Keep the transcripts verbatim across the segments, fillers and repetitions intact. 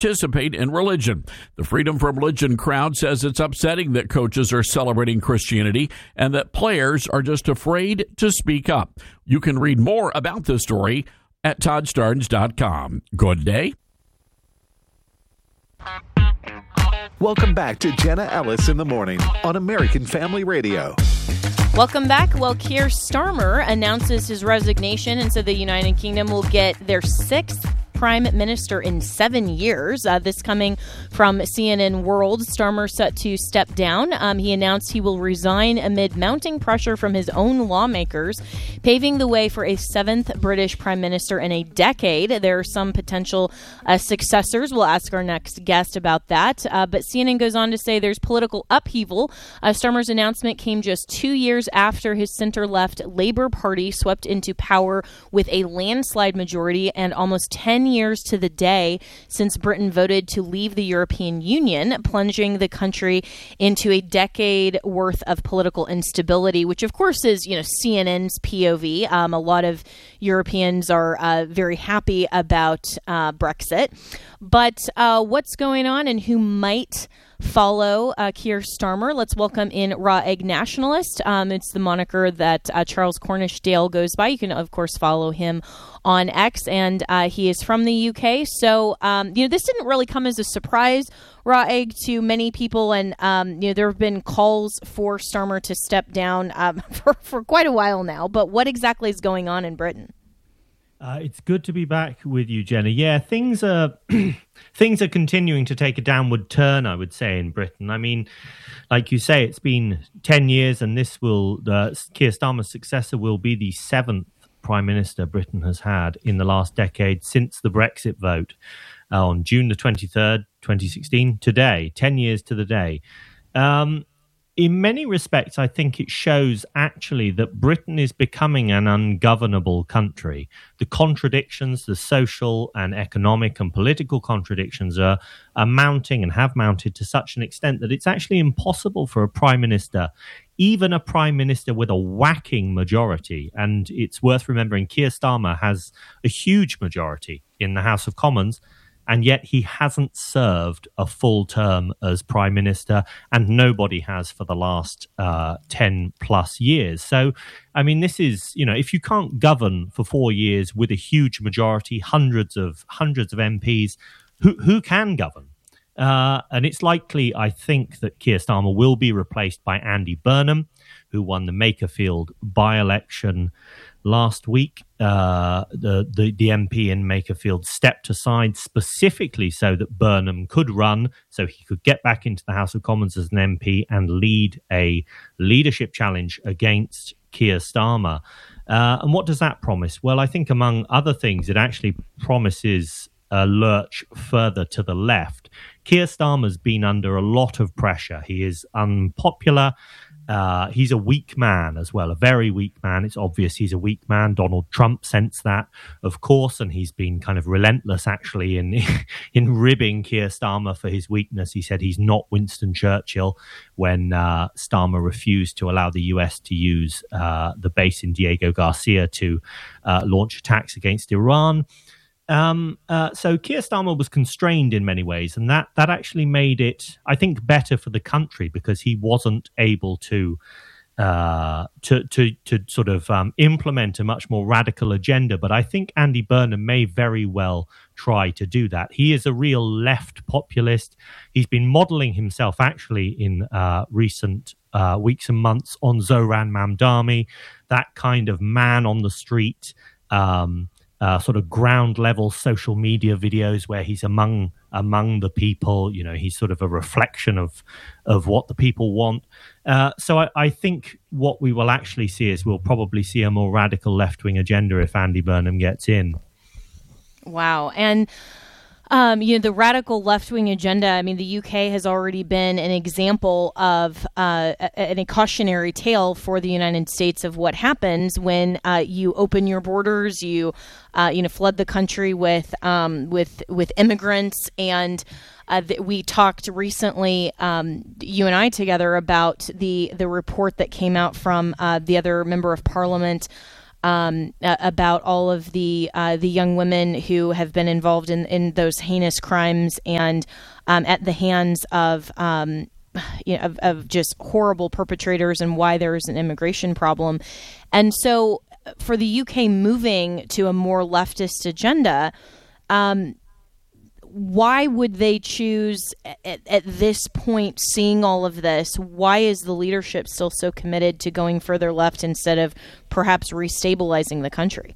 participate in religion. The Freedom from Religion crowd says it's upsetting that coaches are celebrating Christianity and that players are just afraid to speak up. You can read more about this story at todd starnes dot com. Good day. Welcome back to Jenna Ellis in the Morning on American Family Radio. Welcome back. Well, Keir Starmer announces his resignation, and so the United Kingdom will get their sixth Prime Minister in seven years. Uh, this coming from C N N World. Starmer set to step down. Um, he announced he will resign amid mounting pressure from his own lawmakers, paving the way for a seventh British Prime Minister in a decade. There are some potential uh, successors. We'll ask our next guest about that. Uh, but C N N goes on to say there's political upheaval. Uh, Starmer's announcement came just two years after his center-left Labour Party swept into power with a landslide majority, and almost ten years to the day since Britain voted to leave the European Union, plunging the country into a decade worth of political instability, which of course is, you know, C N N's P O V. Um, a lot of Europeans are uh, very happy about uh, Brexit. But uh, what's going on and who might follow uh, Keir Starmer? Let's welcome in Raw Egg Nationalist. Um, it's the moniker that uh, Charles Cornishdale goes by. You can, of course, follow him on X, and uh, he is from the U K. So, um, you know, this didn't really come as a surprise, Raw Egg, to many people, and um, you know, there have been calls for Starmer to step down um, for, for quite a while now. But what exactly is going on in Britain? Uh, it's good to be back with you, Jenna. Yeah, things are things are continuing to take a downward turn, I would say, in Britain. I mean, like you say, it's been ten years, and this will uh, Keir Starmer's successor will be the seventh Prime Minister Britain has had in the last decade since the Brexit vote uh, on June the twenty-third, twenty sixteen. Today, ten years to the day. Um, In many respects, I think it shows actually that Britain is becoming an ungovernable country. The contradictions, the social and economic and political contradictions are, are mounting and have mounted to such an extent that it's actually impossible for a prime minister, even a prime minister with a whacking majority. And it's worth remembering Keir Starmer has a huge majority in the House of Commons, and yet he hasn't served a full term as Prime Minister, and nobody has for the last uh, ten plus years. So, I mean, this is, you know, if you can't govern for four years with a huge majority, hundreds of hundreds of M Ps, who, who can govern? Uh, and it's likely, I think, that Keir Starmer will be replaced by Andy Burnham, who won the Makerfield by-election last week. Uh, the, the, the M P in Makerfield stepped aside specifically so that Burnham could run, so he could get back into the House of Commons as an M P and lead a leadership challenge against Keir Starmer. Uh, and what does that promise? Well, I think among other things, it actually promises a lurch further to the left. Keir Starmer's been under a lot of pressure. He is unpopular. Uh, he's a weak man as well, a very weak man. It's obvious he's a weak man. Donald Trump sensed that, of course, and he's been kind of relentless, actually, in in ribbing Keir Starmer for his weakness. He said he's not Winston Churchill when uh, Starmer refused to allow the U S to use uh, the base in Diego Garcia to uh, launch attacks against Iran. Um, uh, so Keir Starmer was constrained in many ways, and that that actually made it, I think, better for the country because he wasn't able to uh, to to to sort of um, implement a much more radical agenda. But I think Andy Burnham may very well try to do that. He is a real left populist. He's been modelling himself actually in uh, recent uh, weeks and months on Zoran Mamdani, that kind of man on the street. Um, Uh, sort of ground level social media videos where he's among among the people. You know, he's sort of a reflection of of what the people want. Uh, so I, I think what we will actually see is we'll probably see a more radical left wing agenda if Andy Burnham gets in. Wow. And Um, you know, the radical left-wing agenda, I mean, the U K has already been an example of uh, a, a cautionary tale for the United States of what happens when uh, you open your borders, you, uh, you know, flood the country with um, with with immigrants. And uh, th- we talked recently, um, you and I together, about the, the report that came out from uh, the other member of parliament, um, uh, about all of the uh, the young women who have been involved in, in those heinous crimes and um, at the hands of, um, you know, of, of just horrible perpetrators, and why there is an immigration problem. And so for the U K moving to a more leftist agenda, um, why would they choose at, at this point, seeing all of this, why is the leadership still so committed to going further left instead of perhaps restabilizing the country?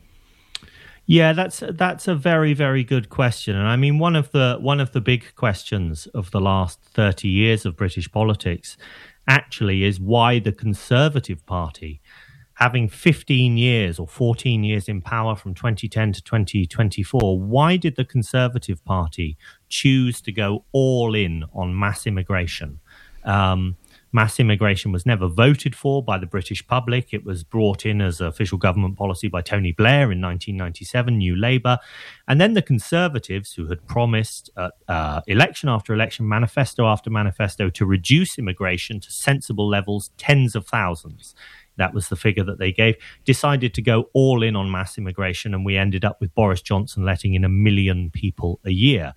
Yeah, that's that's a very, very good question. And I mean, one of the one of the big questions of the last thirty years of British politics actually is why the Conservative Party, having fifteen years or fourteen years in power from twenty ten to twenty twenty-four, why did the Conservative Party choose to go all in on mass immigration? Um, mass immigration was never voted for by the British public. It was brought in as official government policy by Tony Blair in nineteen ninety-seven, New Labour. And then the Conservatives, who had promised uh, uh, election after election, manifesto after manifesto, to reduce immigration to sensible levels, tens of thousands. That was the figure that they gave, decided to go all in on mass immigration, and we ended up with Boris Johnson letting in a million people a year.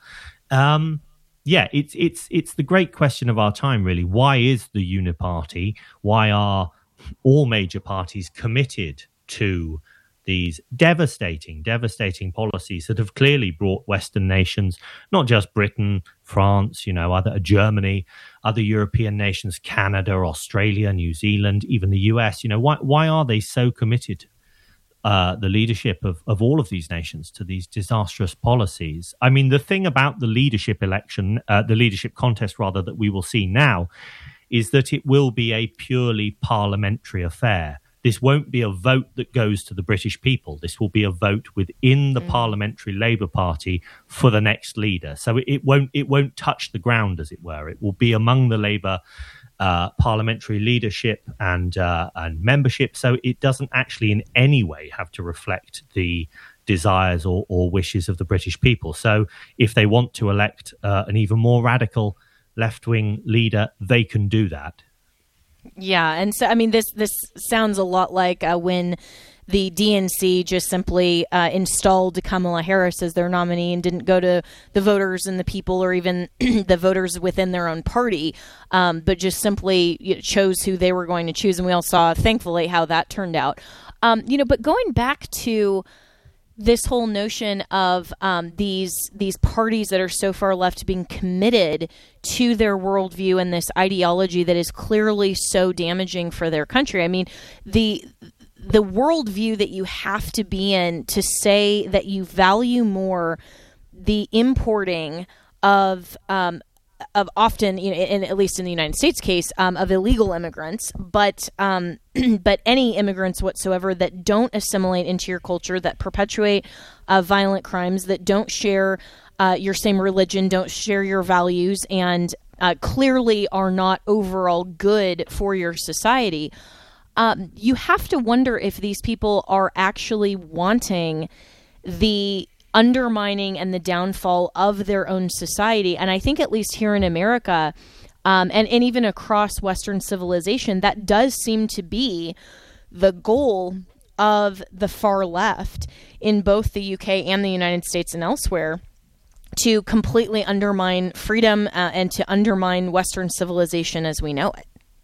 Um, yeah, it's it's it's the great question of our time, really. Why is the Uniparty, why are all major parties committed to these devastating, devastating policies that have clearly brought Western nations, not just Britain, France, you know, other Germany, other European nations, Canada, Australia, New Zealand, even the U S, you know, why why are they so committed, uh, the leadership of, of all of these nations, to these disastrous policies? I mean, the thing about the leadership election, uh, the leadership contest, rather, that we will see now is that it will be a purely parliamentary affair. This won't be a vote that goes to the British people. This will be a vote within the mm. parliamentary Labour Party for the next leader. So it, it won't it won't touch the ground, as it were. It will be among the Labour uh, parliamentary leadership and uh, and membership. So it doesn't actually in any way have to reflect the desires or, or wishes of the British people. So if they want to elect uh, an even more radical left-wing leader, they can do that. Yeah, and so I mean, this this sounds a lot like uh, when the D N C just simply uh, installed Kamala Harris as their nominee and didn't go to the voters and the people, or even the voters within their own party, um, but just simply you know, chose who they were going to choose. And we all saw, thankfully, how that turned out. Um, you know, but going back to this whole notion of um, these these parties that are so far left being committed to their worldview and this ideology that is clearly so damaging for their country. I mean, the the worldview that you have to be in to say that you value more the importing of um, of often, you know, in, at least in the United States case, um, of illegal immigrants, but um, but any immigrants whatsoever that don't assimilate into your culture, that perpetuate uh, violent crimes, that don't share uh, your same religion, don't share your values, and uh, clearly are not overall good for your society. Um, you have to wonder if these people are actually wanting the undermining and the downfall of their own society. And I think at least here in America, um, and, and even across Western civilization, that does seem to be the goal of the far left in both the U K and the United States and elsewhere, to completely undermine freedom uh, and to undermine Western civilization as we know it.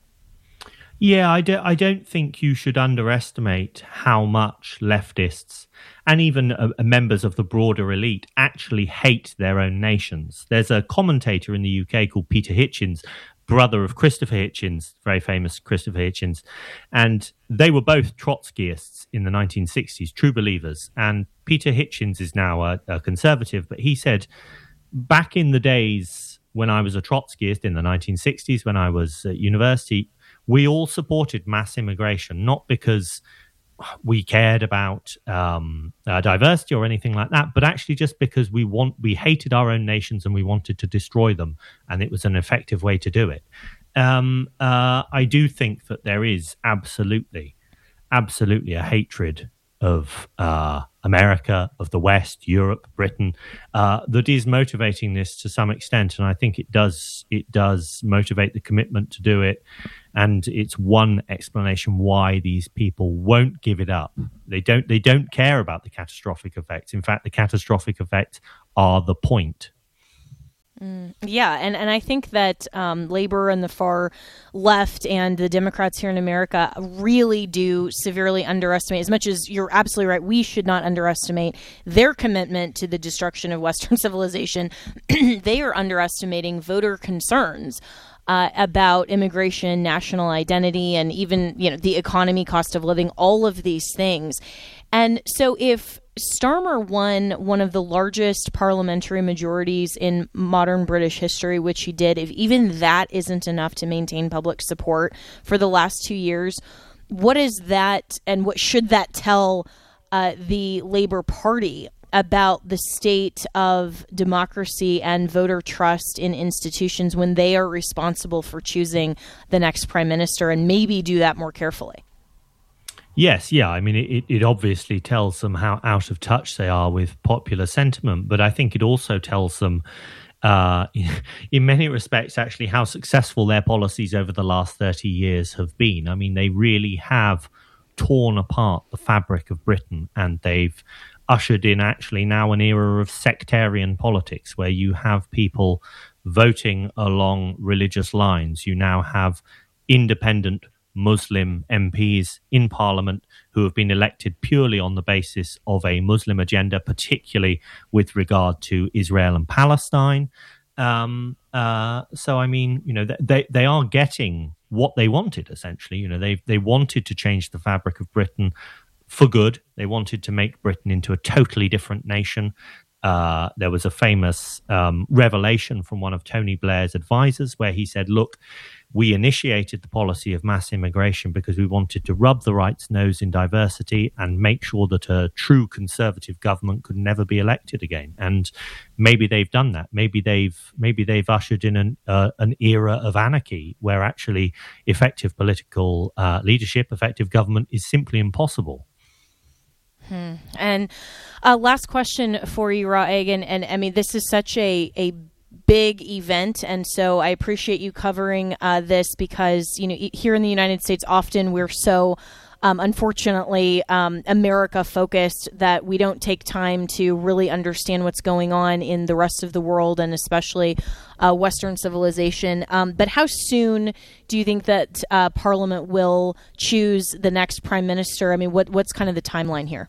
Yeah, I, do, I don't think you should underestimate how much leftists and even uh, members of the broader elite actually hate their own nations. There's a commentator in the U K called Peter Hitchens, brother of Christopher Hitchens, very famous Christopher Hitchens, and they were both Trotskyists in the nineteen sixties, true believers. And Peter Hitchens is now a, a conservative, but he said, back in the days when I was a Trotskyist in the nineteen sixties, when I was at university, we all supported mass immigration, not because we cared about um, uh, diversity or anything like that, but actually just because we want we hated our own nations and we wanted to destroy them, and it was an effective way to do it. Um, uh, I do think that there is absolutely, absolutely a hatred of uh, America, of the West, Europe, Britain, uh, that is motivating this to some extent, and I think it does it does motivate the commitment to do it. And it's one explanation why these people won't give it up. They don't, they don't care about the catastrophic effects. In fact, the catastrophic effects are the point. Mm, yeah, and, and I think that um, labor and the far left and the Democrats here in America really do severely underestimate, as much as you're absolutely right, we should not underestimate their commitment to the destruction of Western civilization. They are underestimating voter concerns Uh, about immigration, national identity, and even, you know, the economy, cost of living, all of these things. And so if Starmer won one of the largest parliamentary majorities in modern British history, which he did, if even that isn't enough to maintain public support for the last two years, what is that and what should that tell uh, the Labour Party about the state of democracy and voter trust in institutions when they are responsible for choosing the next prime minister, and maybe do that more carefully? Yes, yeah. I mean, it, it obviously tells them how out of touch they are with popular sentiment, but I think it also tells them, uh, in many respects, actually, how successful their policies over the last thirty years have been. I mean, they really have torn apart the fabric of Britain, and they've ushered in actually now an era of sectarian politics where you have people voting along religious lines. You now have independent Muslim M Ps in Parliament who have been elected purely on the basis of a Muslim agenda, particularly with regard to Israel and Palestine. Um, uh, so, I mean, you know, they they are getting what they wanted, essentially. You know, they they wanted to change the fabric of Britain for good. They wanted to make Britain into a totally different nation. Uh, there was a famous um, revelation from one of Tony Blair's advisors where he said, look, we initiated the policy of mass immigration because we wanted to rub the right's nose in diversity and make sure that a true conservative government could never be elected again. And maybe they've done that. Maybe they've maybe they've ushered in an, uh, an era of anarchy where actually effective political uh, leadership, effective government is simply impossible. Hmm. And uh, last question for you, Raeg, and, and I mean, this is such a, a big event, and so I appreciate you covering uh, this because, you know, here in the United States, often we're so, um, unfortunately, um, America-focused that we don't take time to really understand what's going on in the rest of the world, and especially uh, Western civilization. Um, but how soon do you think that uh, Parliament will choose the next prime minister? I mean, what what's kind of the timeline here?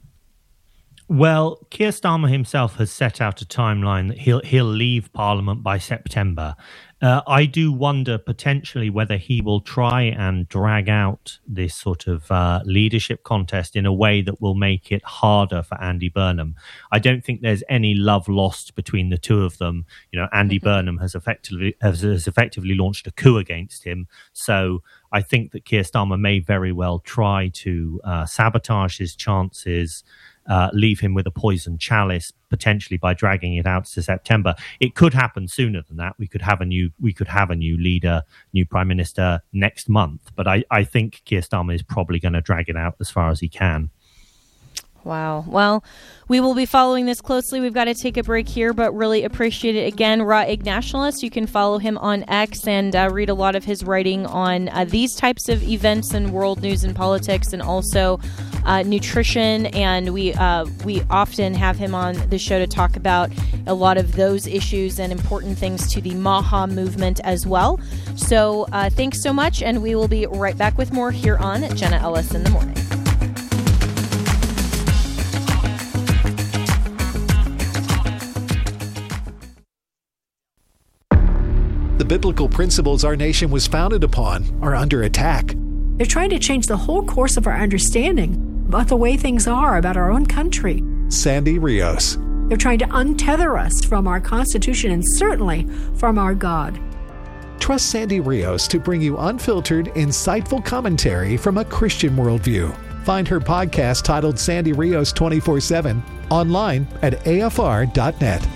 Well, Keir Starmer himself has set out a timeline that he'll he'll leave Parliament by September. Uh, I do wonder potentially whether he will try and drag out this sort of uh, leadership contest in a way that will make it harder for Andy Burnham. I don't think there's any love lost between the two of them. You know, Andy mm-hmm. Burnham has effectively has, has effectively launched a coup against him. So I think that Keir Starmer may very well try to uh, sabotage his chances. Uh, leave him with a poisoned chalice, potentially by dragging it out to September. It could happen sooner than that. We could have a new, we could have a new leader, new prime minister next month. But I, I think Keir Starmer is probably going to drag it out as far as he can. Wow. Well, we will be following this closely. We've got to take a break here, but really appreciate it. Again, Raeg Nationalist. You can follow him on X and uh, read a lot of his writing on uh, these types of events in world news and politics, and also uh, nutrition. And we uh, we often have him on the show to talk about a lot of those issues and important things to the Maha movement as well. So uh, thanks so much, and we will be right back with more here on Jenna Ellis in the Morning. The biblical principles our nation was founded upon are under attack. They're trying to change the whole course of our understanding about the way things are about our own country. Sandy Rios. They're trying to untether us from our Constitution and certainly from our God. Trust Sandy Rios to bring you unfiltered, insightful commentary from a Christian worldview. Find her podcast titled Sandy Rios twenty-four seven online at A F R dot net.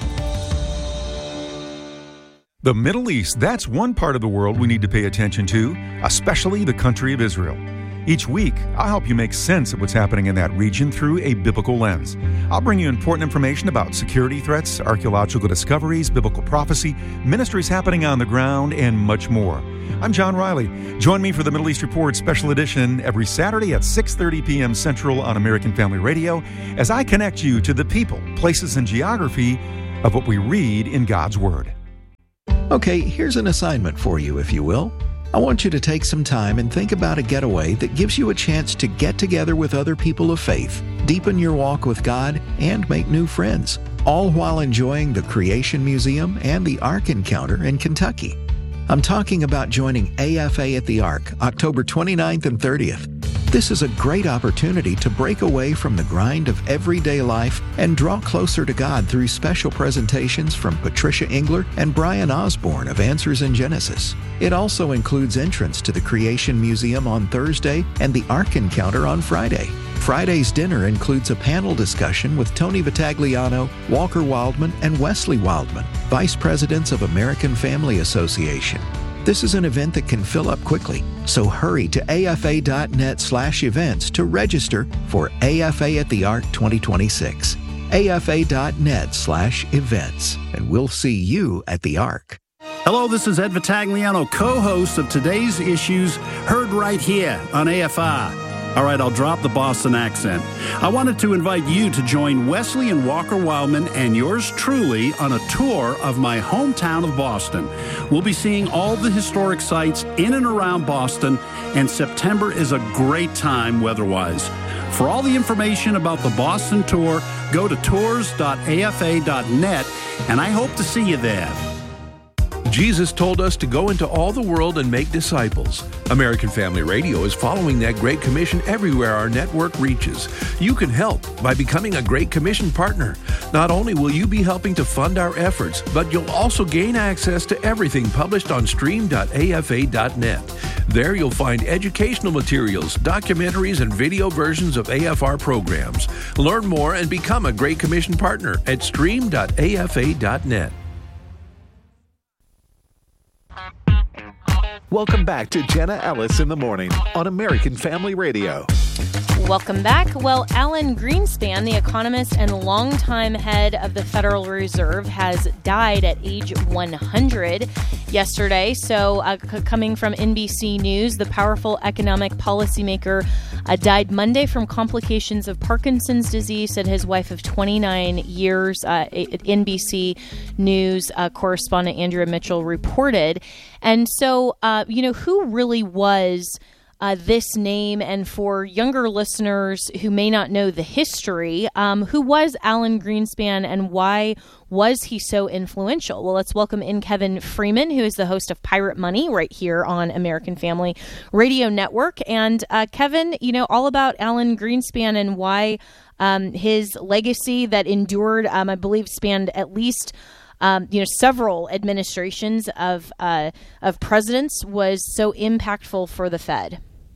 The Middle East, that's one part of the world we need to pay attention to, especially the country of Israel. Each week, I'll help you make sense of what's happening in that region through a biblical lens. I'll bring you important information about security threats, archaeological discoveries, biblical prophecy, ministries happening on the ground, and much more. I'm John Riley. Join me for the Middle East Report Special Edition every Saturday at six thirty p.m. Central on American Family Radio as I connect you to the people, places, and geography of what we read in God's Word. Okay, here's an assignment for you, if you will. I want you to take some time and think about a getaway that gives you a chance to get together with other people of faith, deepen your walk with God, and make new friends, all while enjoying the Creation Museum and the Ark Encounter in Kentucky. I'm talking about joining A F A at the Ark, October twenty-ninth and thirtieth. This is a great opportunity to break away from the grind of everyday life and draw closer to God through special presentations from Patricia Engler and Brian Osborne of Answers in Genesis. It also includes entrance to the Creation Museum on Thursday and the Ark Encounter on Friday. Friday's dinner includes a panel discussion with Tony Vitagliano, Walker Wildman, and Wesley Wildman, Vice Presidents of American Family Association. This is an event that can fill up quickly, so hurry to afa.net slash events to register for A F A at the Ark twenty twenty-six. afa.net slash events, and we'll see you at the Ark. Hello, this is Ed Vitagliano, co-host of today's issues, heard right here on A F I. All right, I'll drop the Boston accent. I wanted to invite you to join Wesley and Walker Wildman and yours truly on a tour of my hometown of Boston. We'll be seeing all the historic sites in and around Boston, and September is a great time weather-wise. For all the information about the Boston tour, go to tours dot a f a dot net, and I hope to see you there. Jesus told us to go into all the world and make disciples. American Family Radio is following that Great Commission everywhere our network reaches. You can help by becoming a Great Commission partner. Not only will you be helping to fund our efforts, but you'll also gain access to everything published on stream dot a f a dot net. There you'll find educational materials, documentaries, and video versions of A F R programs. Learn more and become a Great Commission partner at stream dot a f a dot net. Welcome back to Jenna Ellis in the Morning on American Family Radio. Welcome back. Well, Alan Greenspan, the economist and longtime head of the Federal Reserve, has died at age one hundred yesterday. So uh, c- coming from N B C News, the powerful economic policymaker uh, died Monday from complications of Parkinson's disease, said his wife of twenty-nine years. Uh, N B C News uh, correspondent Andrea Mitchell reported. And so, uh, you know, who really was Uh, this name? And for younger listeners who may not know the history, um, who was Alan Greenspan and why was he so influential? Well, let's welcome in Kevin Freeman, who is the host of Pirate Money right here on American Family Radio Network. And uh, Kevin, you know, all about Alan Greenspan and why um, his legacy that endured, um, I believe, spanned at least Um, you know, several administrations of uh, of presidents was so impactful for the Fed.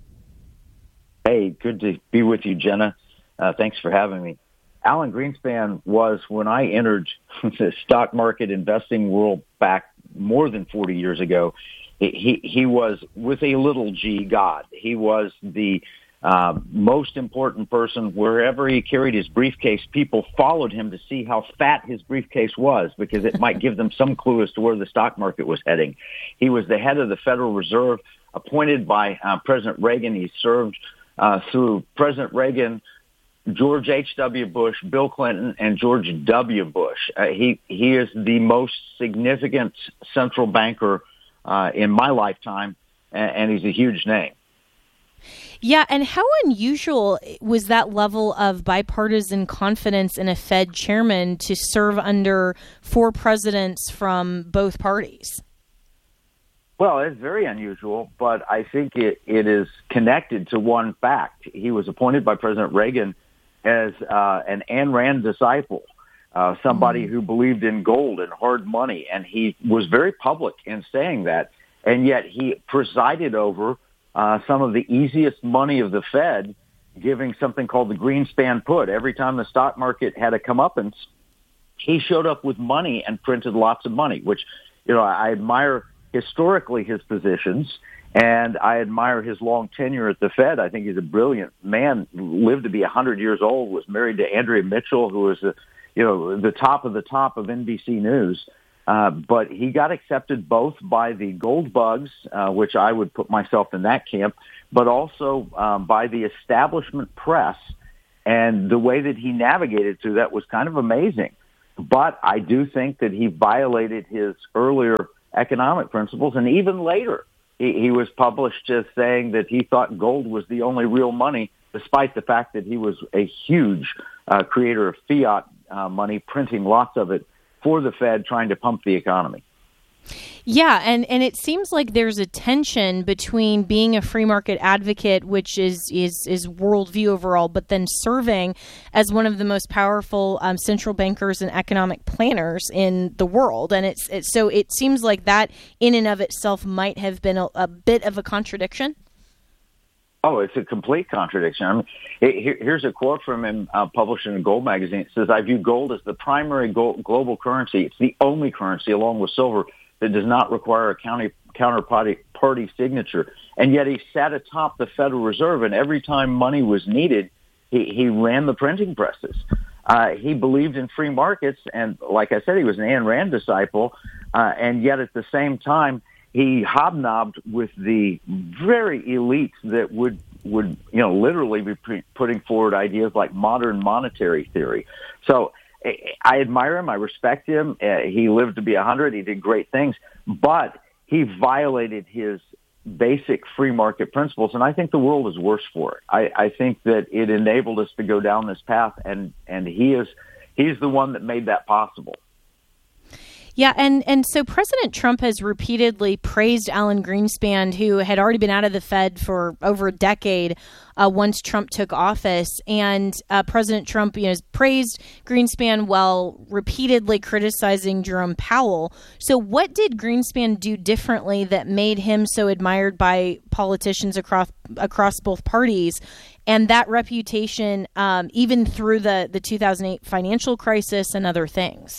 Hey, good to be with you, Jenna. Uh, thanks for having me. Alan Greenspan was, when I entered the stock market investing world back more than forty years ago, he, he was, with a little g, God. He was the uh, most important person. Wherever he carried his briefcase, people followed him to see how fat his briefcase was, because it might give them some clue as to where the stock market was heading. He was the head of the Federal Reserve, appointed by uh, President Reagan. He served uh, through President Reagan, George H W. Bush, Bill Clinton, and George W. Bush. Uh, he he is the most significant central banker uh, in my lifetime, and, and he's a huge name. Yeah, and how unusual was that level of bipartisan confidence in a Fed chairman to serve under four presidents from both parties? Well, it's very unusual, but I think it, it is connected to one fact. He was appointed by President Reagan as uh, an Ayn Rand disciple, uh, somebody mm-hmm. who believed in gold and hard money, and he was very public in saying that, and yet he presided over uh, some of the easiest money of the Fed, giving something called the Greenspan put. Every time the stock market had a comeuppance, he showed up with money and printed lots of money, which, you know, I admire historically his positions, And I admire his long tenure at the Fed. I think he's a brilliant man, lived to be one hundred years old, was married to Andrea Mitchell, who was, a, you know, the top of the top of N B C News. Uh, but he got accepted both by the gold bugs, uh, which I would put myself in that camp, but also um, by the establishment press. And the way that he navigated through that was kind of amazing. But I do think that he violated his earlier economic principles. And even later, he, he was published as saying that he thought gold was the only real money, despite the fact that he was a huge uh, creator of fiat uh, money, printing lots of it for the Fed, trying to pump the economy. Yeah, and, and it seems like there's a tension between being a free market advocate, which is is is worldview overall, but then serving as one of the most powerful um, central bankers and economic planners in the world. And it's, it's so it seems like that in and of itself might have been a, a bit of a contradiction. Oh, it's a complete contradiction. I mean, here, here's a quote from him uh, published in a gold magazine. It says, "I view gold as the primary gold, global currency. It's the only currency, along with silver, that does not require a county, counterparty party signature." And yet he sat atop the Federal Reserve, and every time money was needed, he, he ran the printing presses. Uh, he believed in free markets, and like I said, he was an Ayn Rand disciple, uh, and yet at the same time, he hobnobbed with the very elites that would, would you know, literally be pre- putting forward ideas like modern monetary theory. So I admire him. I respect him. Uh, he lived to be one hundred. He did great things. But he violated his basic free market principles, and I think the world is worse for it. I, I think that it enabled us to go down this path, and, and he is he's the one that made that possible. Yeah, and, and so President Trump has repeatedly praised Alan Greenspan, who had already been out of the Fed for over a decade uh, once Trump took office. And uh, President Trump, you know, has praised Greenspan while repeatedly criticizing Jerome Powell. So what did Greenspan do differently that made him so admired by politicians across across both parties? And that reputation, um, even through the, the two thousand eight financial crisis and other things?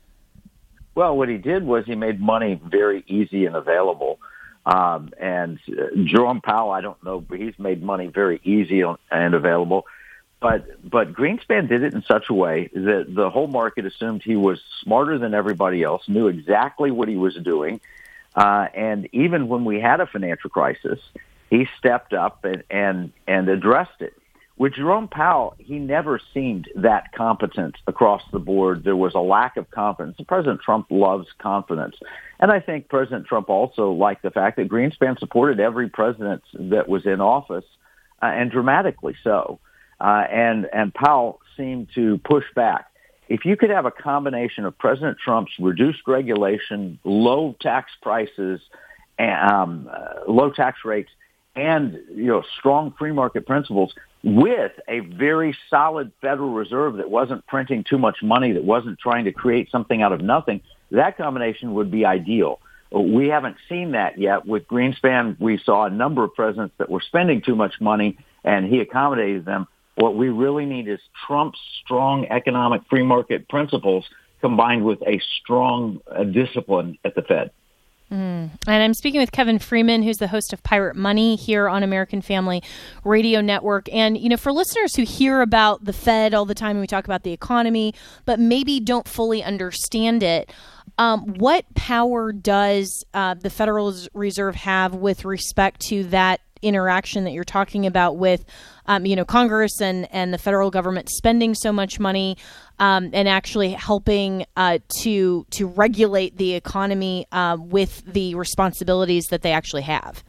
Well, what he did was he made money very easy and available. Um, and uh, Jerome Powell, I don't know, but he's made money very easy and available. But but Greenspan did it in such a way that the whole market assumed he was smarter than everybody else, knew exactly what he was doing. Uh, and even when we had a financial crisis, he stepped up and, and, and addressed it. With Jerome Powell, he never seemed that competent across the board. There was a lack of confidence. President Trump loves confidence. And I think President Trump also liked the fact that Greenspan supported every president that was in office, uh, and dramatically so. Uh, and, and Powell seemed to push back. If you could have a combination of President Trump's reduced regulation, low tax prices, and, um, uh, low tax rates, and you know strong free market principles, with a very solid Federal Reserve that wasn't printing too much money, that wasn't trying to create something out of nothing, that combination would be ideal. We haven't seen that yet. With Greenspan, we saw a number of presidents that were spending too much money, and he accommodated them. What we really need is Trump's strong economic free market principles combined with a strong uh, discipline at the Fed. Mm. And I'm speaking with Kevin Freeman, who's the host of Pirate Money here on American Family Radio Network. And, you know, for listeners who hear about the Fed all the time and we talk about the economy, but maybe don't fully understand it, um, what power does uh, the Federal Reserve have with respect to that interaction that you're talking about with, um, you know, Congress and, and the federal government spending so much money um, and actually helping uh, to to regulate the economy uh, with the responsibilities that they actually have?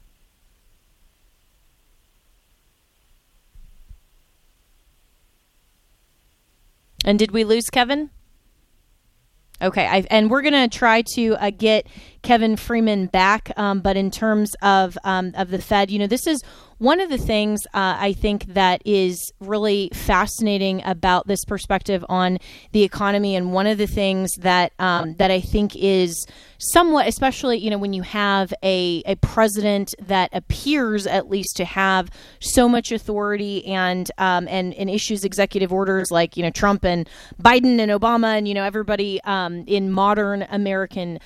And did we lose Kevin? Okay, I, and we're going to try to uh, get Kevin Freeman back, um, but in terms of um, of the Fed, you know, this is one of the things uh, I think that is really fascinating about this perspective on the economy, and one of the things that um, that I think is somewhat, especially, you know, when you have a, a president that appears at least to have so much authority and um, and and issues executive orders like, you know, Trump and Biden and Obama and, you know, everybody um, in modern American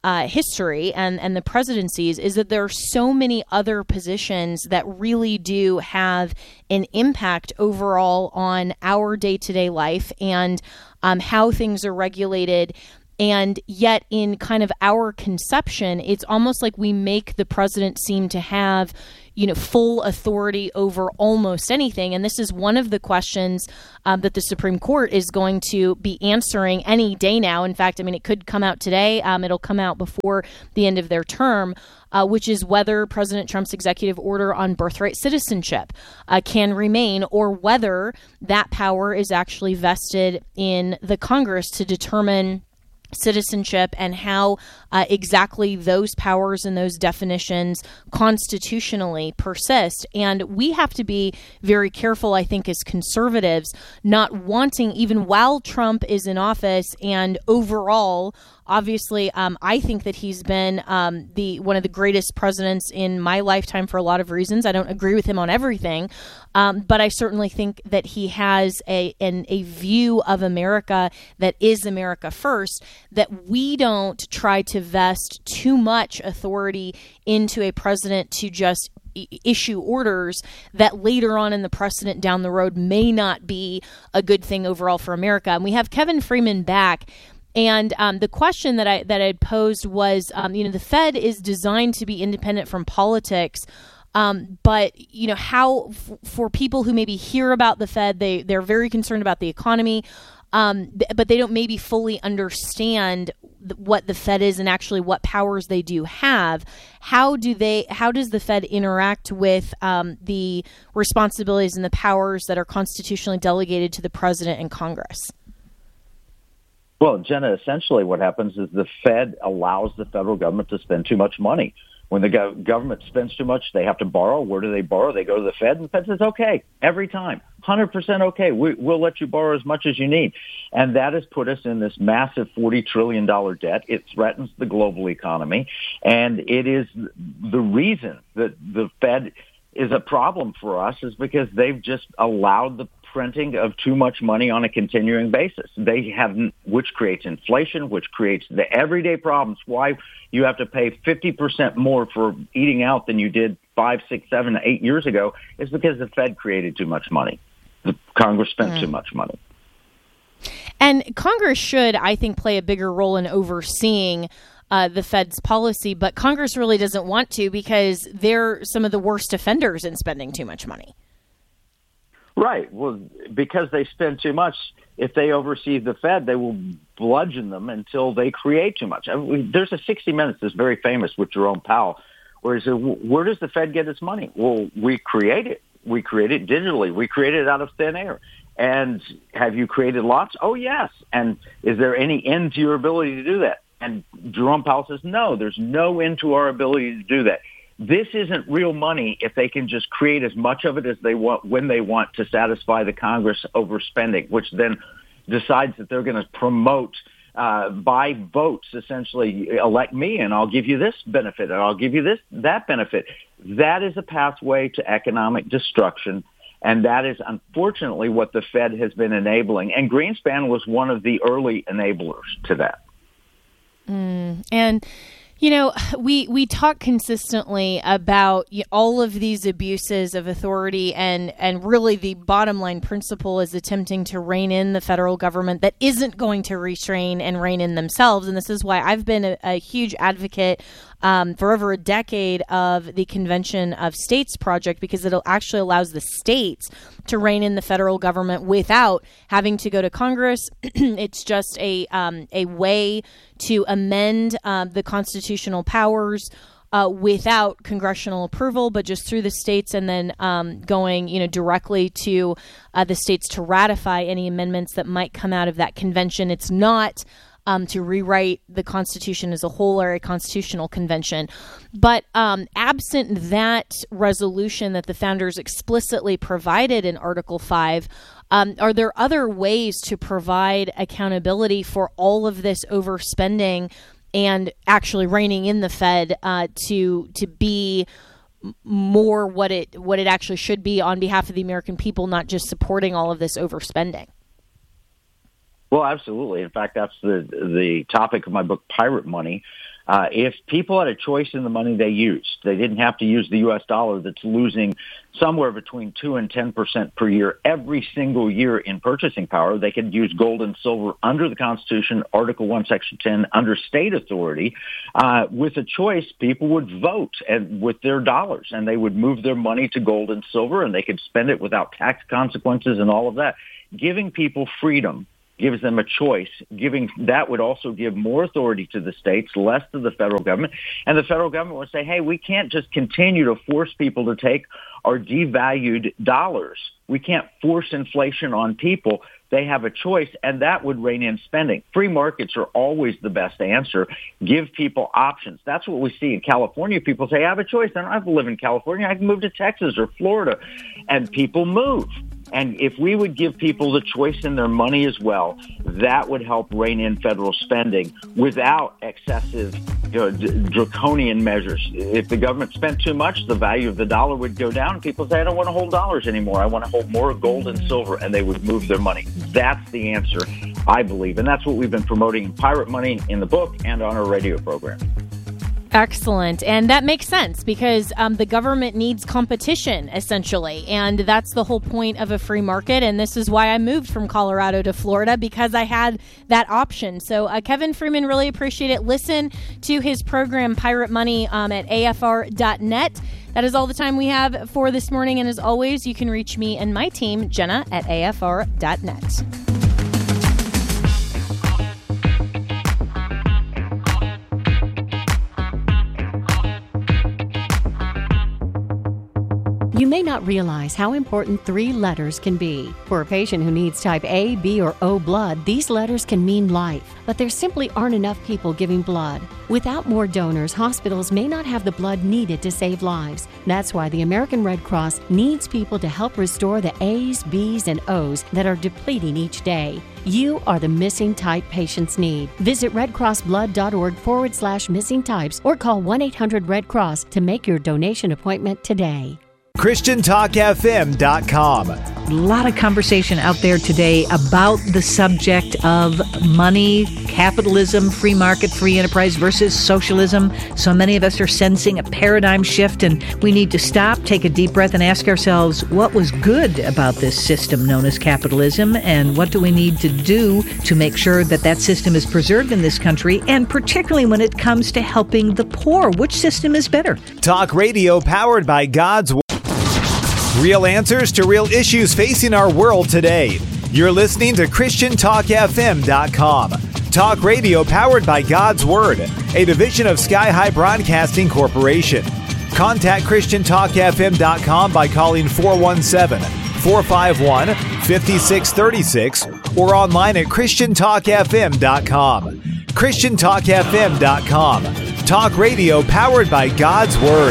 uh, history and, and the presidencies is that there are so many other positions that really do have an impact overall on our day-to-day life and um, how things are regulated. And yet in kind of our conception, it's almost like we make the president seem to have, you know, full authority over almost anything. And this is one of the questions um, that the Supreme Court is going to be answering any day now. In fact, I mean, it could come out today. Um, it'll come out before the end of their term, uh, which is whether President Trump's executive order on birthright citizenship uh, can remain, or whether that power is actually vested in the Congress to determine citizenship and how uh, exactly those powers and those definitions constitutionally persist. And we have to be very careful, I think, as conservatives, not wanting, even while Trump is in office and overall, obviously, um, I think that he's been um, the one of the greatest presidents in my lifetime for a lot of reasons. I don't agree with him on everything, um, but I certainly think that he has a an, a view of America that is America first, that we don't try to vest too much authority into a president to just issue orders that later on in the precedent down the road may not be a good thing overall for America. And we have Kevin Freeman back. And um, the question that I that I had posed was, um, you know, the Fed is designed to be independent from politics, um, but you know, how f- for people who maybe hear about the Fed, they they're very concerned about the economy, um, th- but they don't maybe fully understand th- what the Fed is and actually what powers they do have. How do they? How does the Fed interact with um, the responsibilities and the powers that are constitutionally delegated to the president and Congress? Well, Jenna, essentially what happens is the Fed allows the federal government to spend too much money. When the go- government spends too much, they have to borrow. Where do they borrow? They go to the Fed, and the Fed says, okay, every time, one hundred percent okay. We, we'll let you borrow as much as you need. And that has put us in this massive forty trillion dollars debt. It threatens the global economy, and it is the reason that the Fed is a problem for us is because they've just allowed the printing of too much money on a continuing basis. They have, which creates inflation, which creates the everyday problems. Why you have to pay fifty percent more for eating out than you did five, six, seven, eight years ago is because the Fed created too much money. The Congress spent mm. too much money. And Congress should, I think, play a bigger role in overseeing Uh, the Fed's policy, but Congress really doesn't want to because they're some of the worst offenders in spending too much money. Right. Well, because they spend too much, if they oversee the Fed, they will bludgeon them until they create too much. I mean, there's a sixty minutes that's very famous with Jerome Powell, where he said, where does the Fed get its money? Well, we create it. We create it digitally. We create it out of thin air. And have you created lots? Oh, yes. And is there any end to your ability to do that? And Jerome Powell says, no, there's no end to our ability to do that. This isn't real money if they can just create as much of it as they want when they want to satisfy the Congress overspending, which then decides that they're going to promote uh, by votes, essentially elect me and I'll give you this benefit and I'll give you this, that benefit. That is a pathway to economic destruction. And that is unfortunately what the Fed has been enabling. And Greenspan was one of the early enablers to that. Mm, and, you know, we we talk consistently about all of these abuses of authority, and, and really the bottom line principle is attempting to rein in the federal government that isn't going to restrain and rein in themselves. And this is why I've been a, a huge advocate um, for over a decade of the Convention of States project, because it actually allows the states to rein in the federal government without having to go to Congress. It's just a um, a way to amend uh, the constitutional powers uh, without congressional approval, but just through the states, and then um, going, you know, directly to uh, the states to ratify any amendments that might come out of that convention. It's not Um, to rewrite the Constitution as a whole or a constitutional convention. But um, absent that resolution that the founders explicitly provided in Article five, um, are there other ways to provide accountability for all of this overspending and actually reining in the Fed uh, to to be more what it what it actually should be on behalf of the American people, not just supporting all of this overspending? Well, absolutely. In fact, that's the the topic of my book, Pirate Money. Uh, if people had a choice in the money they used, they didn't have to use the U S dollar that's losing somewhere between two and ten percent per year every single year in purchasing power. They could use gold and silver under the Constitution, Article one, Section ten, under state authority. Uh, with a choice, people would vote and with their dollars, and they would move their money to gold and silver, and they could spend it without tax consequences and all of that. Giving people freedom gives them a choice. Giving that would also give more authority to the states, less to the federal government. And the federal government would say, hey, we can't just continue to force people to take our devalued dollars. We can't force inflation on people. They have a choice, and that would rein in spending. Free markets are always the best answer. Give people options. That's what we see in California. People say, I have a choice. I don't have to live in California. I can move to Texas or Florida. And people move. And if we would give people the choice in their money as well, that would help rein in federal spending without excessive, you know, d- draconian measures. If the government spent too much, the value of the dollar would go down. People say, I don't want to hold dollars anymore. I want to hold more gold and silver, and they would move their money. That's the answer, I believe. And that's what we've been promoting in Pirate Money in the book and on our radio program. Excellent. And that makes sense because um, the government needs competition, essentially. And that's the whole point of a free market. And this is why I moved from Colorado to Florida, because I had that option. So uh, Kevin Freeman, really appreciate it. Listen to his program, Pirate Money, um, at A F R dot net. That is all the time we have for this morning. And as always, you can reach me and my team, Jenna, at A F R dot net. You may not realize how important three letters can be. For a patient who needs type A, B, or O blood, these letters can mean life, but there simply aren't enough people giving blood. Without more donors, hospitals may not have the blood needed to save lives. That's why the American Red Cross needs people to help restore the A's, B's, and O's that are depleting each day. You are the missing type patients need. Visit redcrossblood.org forward slash missing types or call one eight hundred red cross to make your donation appointment today. Christian Talk F M dot com. A lot of conversation out there today about the subject of money, capitalism, free market, free enterprise versus socialism. So many of us are sensing a paradigm shift, and we need to stop, take a deep breath, and ask ourselves what was good about this system known as capitalism, and what do we need to do to make sure that that system is preserved in this country, and particularly when it comes to helping the poor. Which system is better? Talk radio powered by God's Word. Real answers to real issues facing our world today. You're listening to Christian Talk F M dot com. Talk radio powered by God's Word, a division of Sky High Broadcasting Corporation. Contact Christian Talk F M dot com by calling four one seven, four five one, five six three six or online at Christian Talk F M dot com. Christian Talk F M dot com. Talk radio powered by God's Word.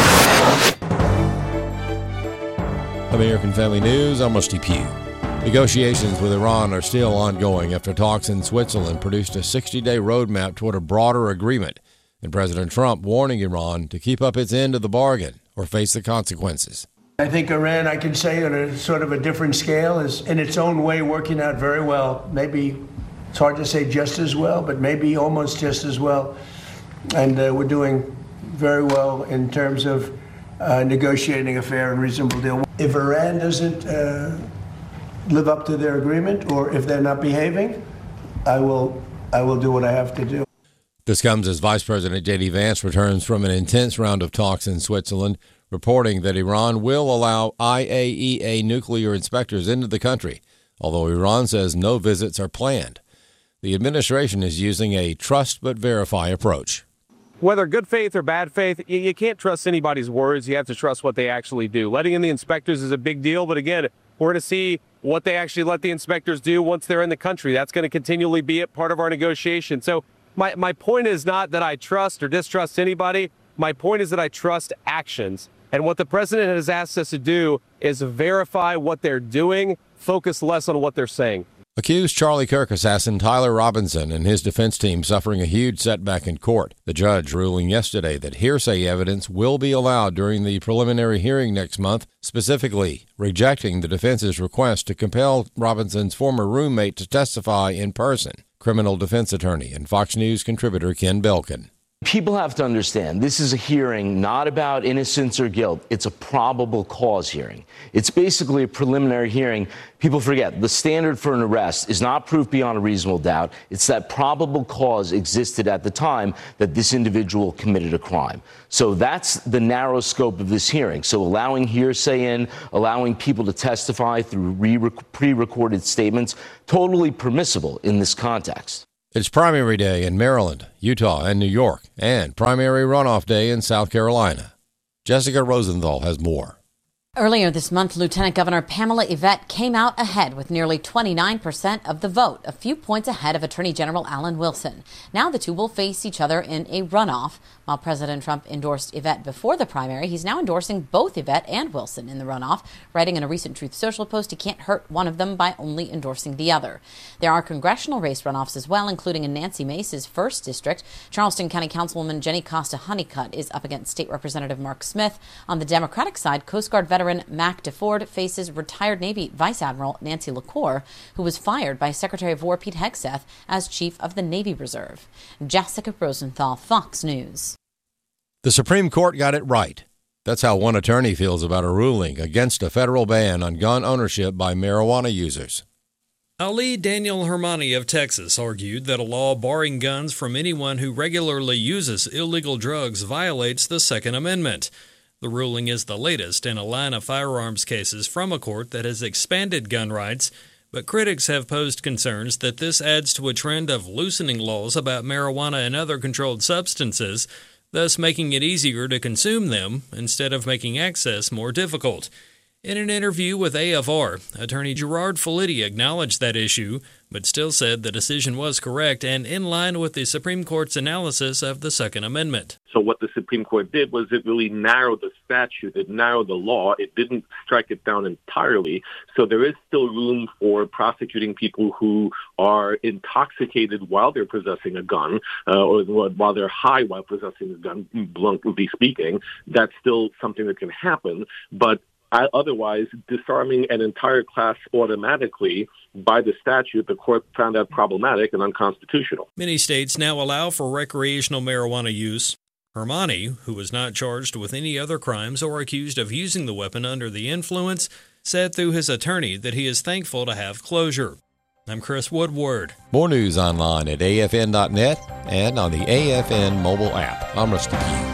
American Family News, I'm Rusty Pugh. Negotiations with Iran are still ongoing after talks in Switzerland produced a sixty-day roadmap toward a broader agreement, and President Trump warning Iran to keep up its end of the bargain or face the consequences. I think Iran, I can say on a sort of a different scale, is in its own way working out very well. Maybe it's hard to say just as well, but maybe almost just as well. And uh, we're doing very well in terms of uh, negotiating a fair and reasonable deal. If Iran doesn't uh, live up to their agreement, or if they're not behaving, I will I will do what I have to do. This comes as Vice President J D Vance returns from an intense round of talks in Switzerland, reporting that Iran will allow I A E A nuclear inspectors into the country, although Iran says no visits are planned. The administration is using a trust but verify approach. Whether good faith or bad faith, you can't trust anybody's words. You have to trust what they actually do. Letting in the inspectors is a big deal, but again, we're going to see what they actually let the inspectors do once they're in the country. That's going to continually be a part of our negotiation. So my, my point is not that I trust or distrust anybody. My point is that I trust actions. And what the president has asked us to do is verify what they're doing, focus less on what they're saying. Accused Charlie Kirk assassin Tyler Robinson and his defense team suffering a huge setback in court. The judge ruling yesterday that hearsay evidence will be allowed during the preliminary hearing next month, specifically rejecting the defense's request to compel Robinson's former roommate to testify in person. Criminal defense attorney and Fox News contributor Ken Belkin. People have to understand, this is a hearing not about innocence or guilt. It's a probable cause hearing. It's basically a preliminary hearing. People forget, the standard for an arrest is not proof beyond a reasonable doubt. It's that probable cause existed at the time that this individual committed a crime. So that's the narrow scope of this hearing. So allowing hearsay in, allowing people to testify through re- pre-recorded statements, totally permissible in this context. It's primary day in Maryland, Utah, and New York, and primary runoff day in South Carolina. Jessica Rosenthal has more. Earlier this month, Lieutenant Governor Pamela Yvette came out ahead with nearly twenty-nine percent of the vote, a few points ahead of Attorney General Alan Wilson. Now the two will face each other in a runoff. While President Trump endorsed Yvette before the primary, he's now endorsing both Yvette and Wilson in the runoff, writing in a recent Truth Social post he can't hurt one of them by only endorsing the other. There are congressional race runoffs as well, including in Nancy Mace's first district. Charleston County Councilwoman Jenny Costa Honeycutt is up against State Representative Mark Smith. On the Democratic side, Coast Guard veteran Mac DeFord faces retired Navy Vice Admiral Nancy LaCour, who was fired by Secretary of War Pete Hegseth as Chief of the Navy Reserve. Jessica Rosenthal, Fox News. The Supreme Court got it right. That's how one attorney feels about a ruling against a federal ban on gun ownership by marijuana users. Ali Daniel Hermani of Texas argued that a law barring guns from anyone who regularly uses illegal drugs violates the Second Amendment. The ruling is the latest in a line of firearms cases from a court that has expanded gun rights, but critics have posed concerns that this adds to a trend of loosening laws about marijuana and other controlled substances, thus making it easier to consume them instead of making access more difficult. In an interview with A F R, attorney Gerard Felitti acknowledged that issue, but still said the decision was correct and in line with the Supreme Court's analysis of the Second Amendment. So what the Supreme Court did was it really narrowed the statute, it narrowed the law, it didn't strike it down entirely. So there is still room for prosecuting people who are intoxicated while they're possessing a gun, uh, or while they're high while possessing a gun, bluntly speaking. That's still something that can happen, but otherwise, disarming an entire class automatically by the statute, the court found that problematic and unconstitutional. Many states now allow for recreational marijuana use. Hermani, who was not charged with any other crimes or accused of using the weapon under the influence, said through his attorney that he is thankful to have closure. I'm Chris Woodward. More news online at A F N dot net and on the A F N mobile app. I'm Rusty Q.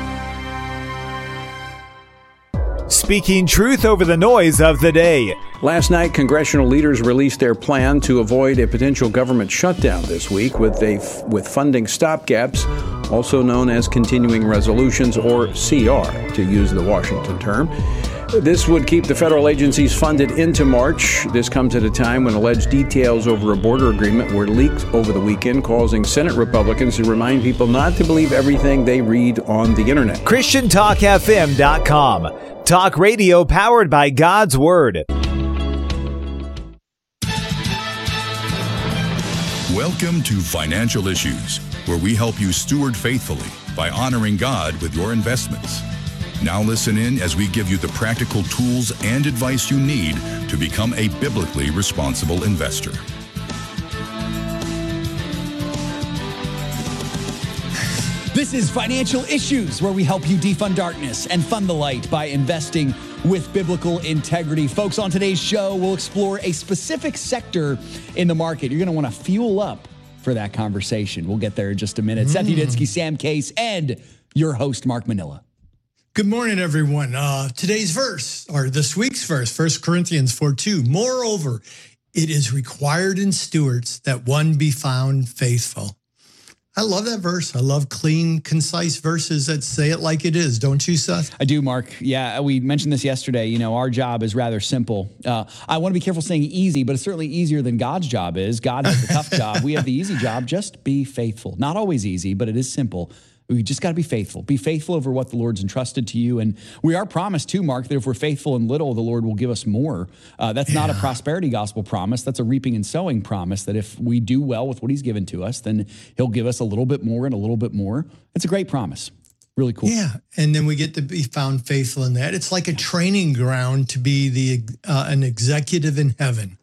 Speaking truth over the noise of the day. Last night, congressional leaders released their plan to avoid a potential government shutdown this week with a with funding stopgaps, also known as continuing resolutions, or C R, to use the Washington term. This would keep the federal agencies funded into March. This comes at a time when alleged details over a border agreement were leaked over the weekend, causing Senate Republicans to remind people not to believe everything they read on the internet. Christian Talk F M dot com. Talk radio powered by God's Word. Welcome to Financial Issues, where we help you steward faithfully by honoring God with your investments. Now listen in as we give you the practical tools and advice you need to become a biblically responsible investor. This is Financial Issues, where we help you defund darkness and fund the light by investing with biblical integrity. Folks, on today's show, we'll explore a specific sector in the market. You're going to want to fuel up for that conversation. We'll get there in just a minute. Mm. Seth Uditsky, Sam Case, and your host, Mark Manila. Good morning, everyone. Uh, today's verse, or this week's verse, First Corinthians four two. Moreover, it is required in stewards that one be found faithful. I love that verse. I love clean, concise verses that say it like it is. Don't you, Seth? I do, Mark. Yeah, we mentioned this yesterday. You know, our job is rather simple. Uh, I want to be careful saying easy, but it's certainly easier than God's job is. God has the tough job. We have the easy job. Just be faithful. Not always easy, but it is simple. We just got to be faithful. Be faithful over what the Lord's entrusted to you. And we are promised too, Mark, that if we're faithful in little, the Lord will give us more. Uh, that's yeah. not a prosperity gospel promise. That's a reaping and sowing promise, that if we do well with what he's given to us, then he'll give us a little bit more and a little bit more. It's a great promise. Really cool. Yeah, and then we get to be found faithful in that. It's like a training ground to be the uh, an executive in heaven.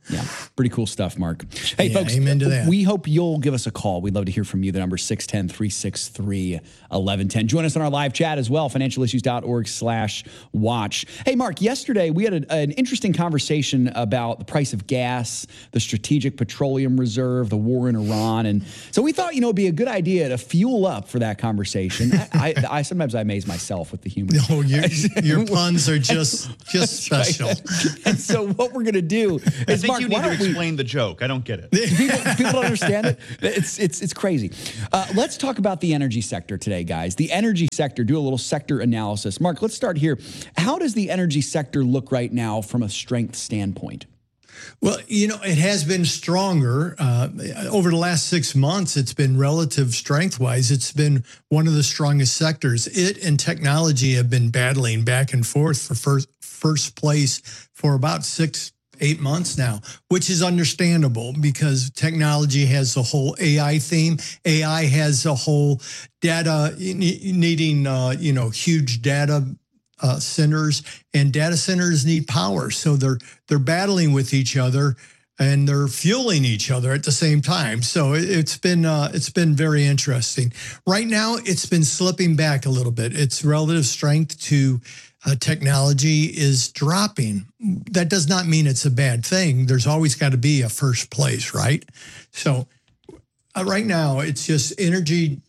Yeah, pretty cool stuff, Mark. Hey, Yeah, folks, amen to that. we hope you'll give us a call. We'd love to hear from you. The number is six one zero, three six three, one one one zero. Join us on our live chat as well, financialissues.org slash watch. Hey, Mark, yesterday we had a, an interesting conversation about the price of gas, the Strategic Petroleum Reserve, the war in Iran. And so we thought, you know, it'd be a good idea to fuel up for that conversation. I, I, I Sometimes I amaze myself with the humor. No, your, your puns are just, just special. And so what we're going to do is, I think Mark, you need why to don't we- explain the joke. I don't get it. people, people don't understand it. It's it's it's crazy. Uh, let's talk about the energy sector today, guys. The energy sector. Do a little sector analysis. Mark, let's start here. How does the energy sector look right now from a strength standpoint? Well, you know, it has been stronger. Uh, over the last six months, it's been relative strength-wise. It's been one of the strongest sectors. It and technology have been battling back and forth for first, first place for about six, eight months now, which is understandable because technology has the whole A I theme. A I has the whole data needing, uh, you know, huge data Uh, centers, and data centers need power, so they're they're battling with each other and they're fueling each other at the same time. So it, it's been uh, it's been very interesting. Right now, it's been slipping back a little bit. Its relative strength to uh, technology is dropping. That does not mean it's a bad thing. There's always got to be a first place, right? So uh, right now, it's just energy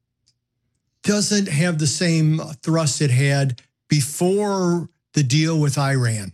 doesn't have the same thrust it had before the deal with Iran.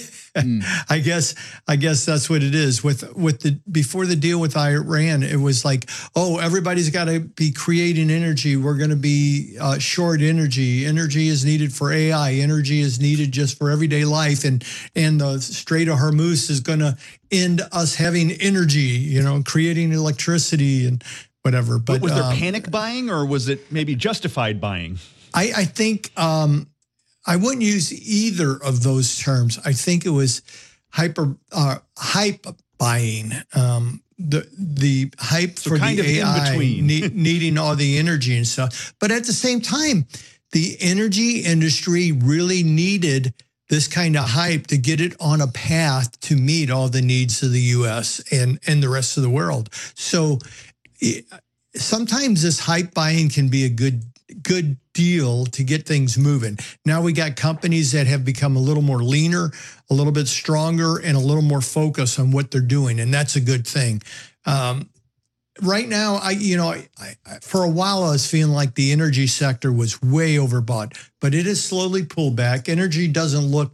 mm. I guess I guess that's what it is. With with the before the deal with Iran, it was like, oh, everybody's got to be creating energy. We're going to be uh, short energy. Energy is needed for A I. Energy is needed just for everyday life. And and the Strait of Hormuz is going to end us having energy. You know, creating electricity and whatever. But, But was there um, panic buying, or was it maybe justified buying? I, I think um, I wouldn't use either of those terms. I think it was hyper uh, hype buying. Um, the the hype So for kind the of A I in between. ne- needing all the energy and stuff. But at the same time, the energy industry really needed this kind of hype to get it on a path to meet all the needs of the U S and and the rest of the world. So it, sometimes this hype buying can be a good good deal to get things moving. Now we got companies that have become a little more leaner, a little bit stronger, and a little more focused on what they're doing, and that's a good thing. Um, right now, I you know, I, I, for a while I was feeling like the energy sector was way overbought, but it has slowly pulled back. Energy doesn't look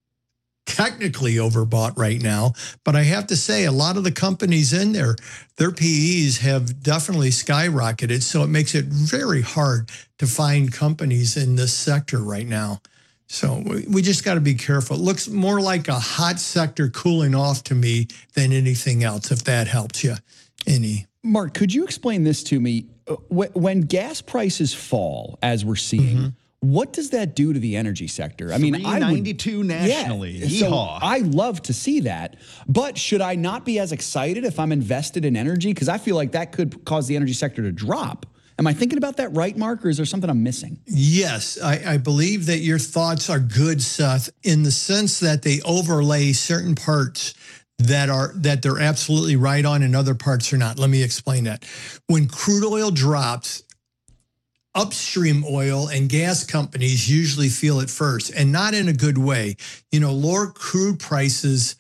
technically overbought right now, but I have to say a lot of the companies in there, their P Es have definitely skyrocketed, so it makes it very hard to find companies in this sector right now. So we, we just got to be careful. It looks more like a hot sector cooling off to me than anything else, if that helps you any. Mark, could you explain this to me? Uh, wh- When gas prices fall, as we're seeing, Mm-hmm. what does that do to the energy sector? I mean, I would- three ninety-two nationally. Yeah, so Yeehaw. I love to see that, but should I not be as excited if I'm invested in energy? Because I feel like that could cause the energy sector to drop. Am I thinking about that right, Mark, or is there something I'm missing? Yes, I, I believe that your thoughts are good, Seth, in the sense that they overlay certain parts that are that they're absolutely right on and other parts are not. Let me explain that. When crude oil drops, upstream oil and gas companies usually feel it first, and not in a good way. You know, lower crude prices,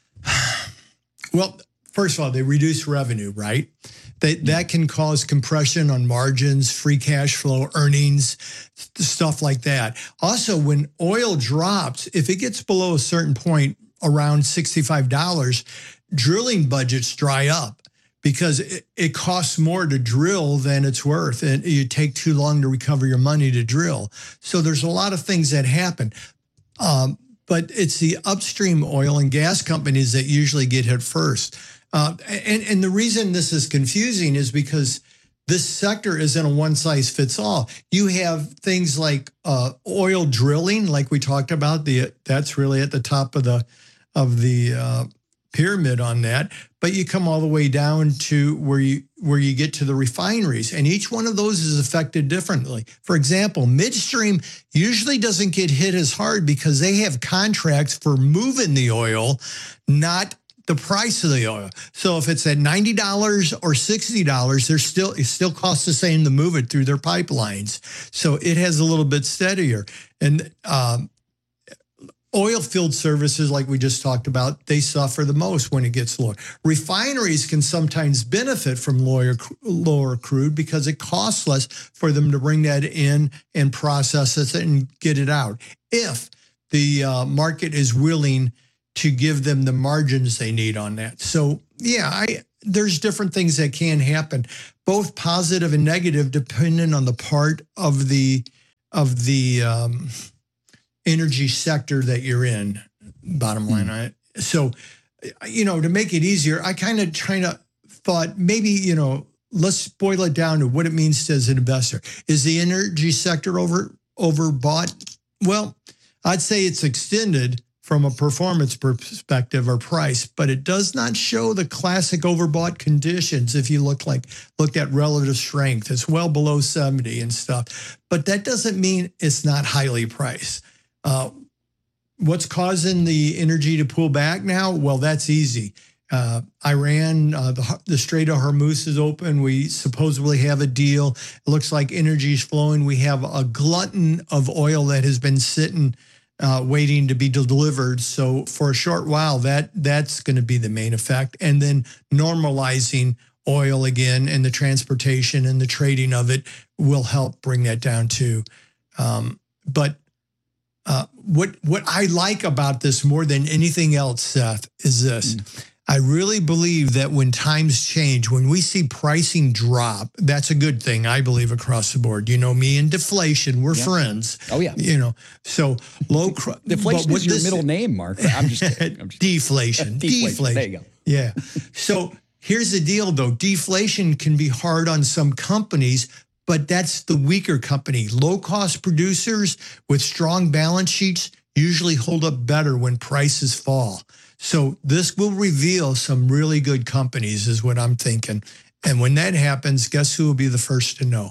well, first of all, they reduce revenue, right? They, that can cause compression on margins, free cash flow, earnings, stuff like that. Also, when oil drops, if it gets below a certain point, around sixty-five dollars, drilling budgets dry up because it, it costs more to drill than it's worth, and you take too long to recover your money to drill. So there's a lot of things that happen. Um, but it's the upstream oil and gas companies that usually get hit first. Uh, and, and the reason this is confusing is because this sector isn't a one-size-fits-all. You have things like uh, oil drilling, like we talked about. The that's really at the top of the of the uh, pyramid on that. But you come all the way down to where you where you get to the refineries, and each one of those is affected differently. For example, midstream usually doesn't get hit as hard because they have contracts for moving the oil, not the price of the oil. So if it's at ninety dollars or sixty dollars, there's still it still costs the same to move it through their pipelines. So it has a little bit steadier. And um, oil field services, like we just talked about, they suffer the most when it gets lower. Refineries can sometimes benefit from lower, lower crude because it costs less for them to bring that in and process it and get it out, if the uh, market is willing to give them the margins they need on that. So, yeah, I there's different things that can happen, both positive and negative, depending on the part of the of the um, energy sector that you're in, bottom line on it. So, you know, to make it easier, I kind of kind of thought maybe, you know, let's boil it down to what it means as an investor. Is the energy sector over overbought? Well, I'd say it's extended from a performance perspective or price, but it does not show the classic overbought conditions. If you look like look at relative strength, it's well below seventy and stuff. But that doesn't mean it's not highly priced. Uh, what's causing the energy to pull back now? Well, that's easy. Uh, Iran, uh, the, the Strait of Hormuz is open. We supposedly have a deal. It looks like energy is flowing. We have a glutton of oil that has been sitting, uh, waiting to be delivered. So for a short while, that that's going to be the main effect. And then normalizing oil again, and the transportation and the trading of it will help bring that down too. Um, but Uh, what what I like about this more than anything else, Seth, is this. Mm. I really believe that when times change, when we see pricing drop, that's a good thing, I believe, across the board. You know, me and deflation, we're yeah. friends. Oh, yeah. You know, so low... Cr- deflation is your this, middle name, Mark. I'm just kidding. I'm just deflation. deflation. Deflation. There you go. Yeah. So here's the deal, though. Deflation can be hard on some companies, but that's the weaker company. Low-cost producers with strong balance sheets usually hold up better when prices fall. So this will reveal some really good companies is what I'm thinking. And when that happens, guess who will be the first to know?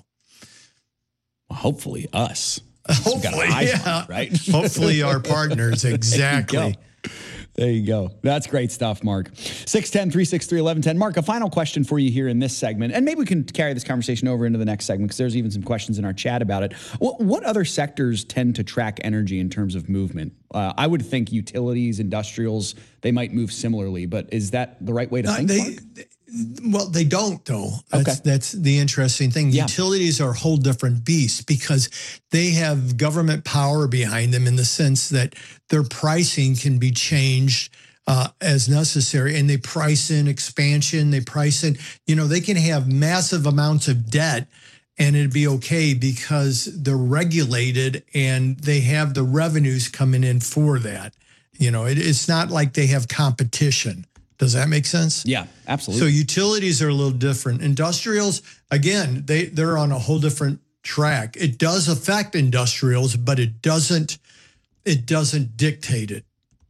Well, hopefully us. Hopefully, yeah. On, right? Hopefully our partners, exactly. There you go. That's great stuff, Mark. six one zero, three six three, one one one zero. Mark, a final question for you here in this segment, and maybe we can carry this conversation over into the next segment because there's even some questions in our chat about it. What, what other sectors tend to track energy in terms of movement? Uh, I would think utilities, industrials, they might move similarly, but is that the right way to uh, think, they, Mark? Well, they don't, though. That's, okay. that's the interesting thing. Yeah. Utilities are a whole different beast because they have government power behind them in the sense that their pricing can be changed uh, as necessary. And they price in expansion. They price in, you know, they can have massive amounts of debt and it'd be okay because they're regulated and they have the revenues coming in for that. You know, it, it's not like they have competition. Does that make sense? Yeah, absolutely. So utilities are a little different. Industrials, again, they, they're on a whole different track. It does affect industrials, but it doesn't it doesn't dictate it,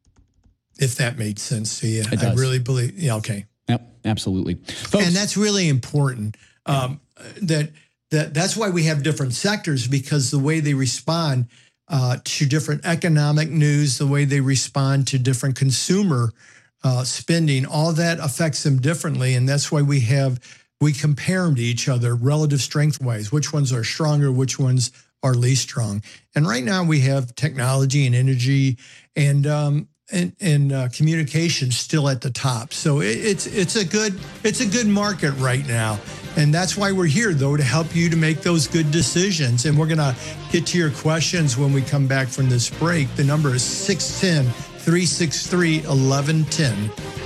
if that made sense to you. It does. I really believe, yeah, okay. Yep, absolutely. Folks, and that's really important. Um, that that That's why we have different sectors, because the way they respond uh, to different economic news, the way they respond to different consumer Uh, spending, all that affects them differently. And that's why we have, we compare them to each other relative strength wise, which ones are stronger, which ones are least strong. And right now we have technology and energy and, um, and, and uh, communication still at the top. So it, it's, it's a good, it's a good market right now. And that's why we're here, though, to help you to make those good decisions. And we're going to get to your questions when we come back from this break. The number is six one zero, three six three, one one one zero.